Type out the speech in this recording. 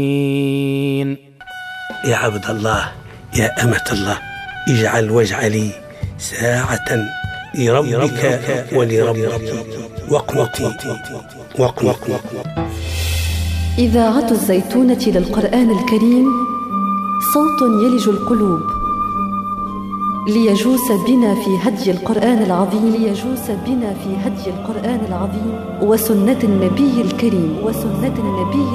يا عبد الله، يا أمة الله، اجعل واجعلي ساعة لربك ولربك واقنتي. إذاعة الزيتونة للقرآن الكريم، صوت يلج القلوب ليجوس بنا في هدي القرآن العظيم وسنة النبي الكريم